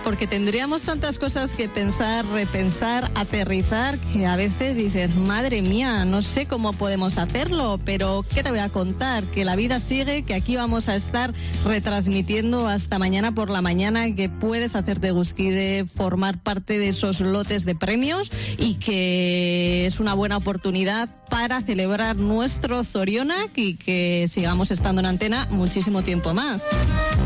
porque tendríamos tantas cosas que pensar, repensar, aterrizar, que a veces dices, madre mía, no sé cómo podemos hacerlo, pero ¿qué te voy a contar? Que la vida sigue, que aquí vamos a estar retransmitiendo hasta mañana por la mañana, que puedes hacerte gusquide, formar parte de esos lotes de premios y que es una buena oportunidad para celebrar nuestro Zorionak y que sigamos estando en antena muchísimo tiempo más.